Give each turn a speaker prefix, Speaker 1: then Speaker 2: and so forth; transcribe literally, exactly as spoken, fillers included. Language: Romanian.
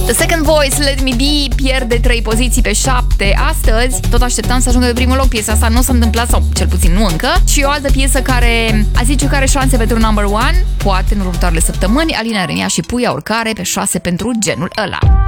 Speaker 1: The Second Voice, Let Me Be, pierde trei poziții pe șapte astăzi. Tot așteptam să ajungă pe primul loc. Piesa asta nu s-a întâmplat, sau cel puțin nu încă. Și o altă piesă care a zice că are șanse pentru number one, poate în următoarele săptămâni, Alina Renia și Puia Urcare pe șase pentru Genul ăla.